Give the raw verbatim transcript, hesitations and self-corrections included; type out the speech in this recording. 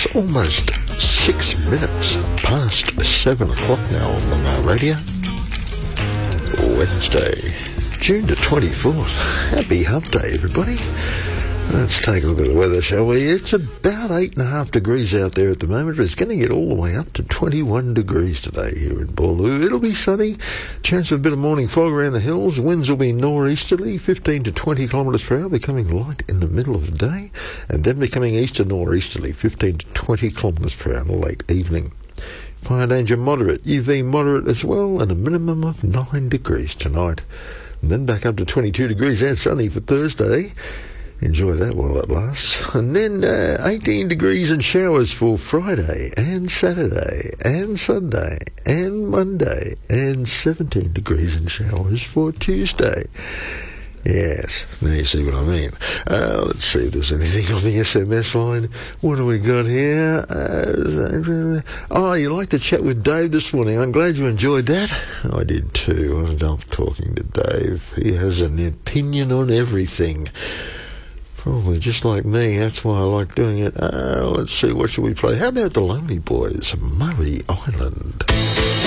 almost six minutes past seven o'clock now on the radio. Wednesday, June the twenty-fourth. Happy Hump Day, everybody. Let's take a look at the weather, shall we? It's about eight and a half degrees out there at the moment, but it's going to get all the way up to twenty-one degrees today here in Boorloo. It'll be sunny, chance of a bit of morning fog around the hills. Winds will be northeasterly, fifteen to twenty kilometres per hour, becoming light in the middle of the day, and then becoming east to northeasterly, fifteen to twenty kilometres per hour in the late evening. Fire danger moderate, U V moderate as well, and a minimum of nine degrees tonight. And then back up to twenty-two degrees and sunny for Thursday. Enjoy that while it lasts. And then uh, eighteen degrees and showers for Friday and Saturday and Sunday and Monday, and seventeen degrees and showers for Tuesday. Yes, now you see what I mean. Uh, let's see if there's anything on the S M S line. What do we got here? Uh, oh, you like to chat with Dave this morning. I'm glad you enjoyed that. I did too. I love talking to Dave. He has an opinion on everything. Probably just like me. That's why I like doing it. Uh, let's see, what should we play? How about the Lonely Boys, Murray Island?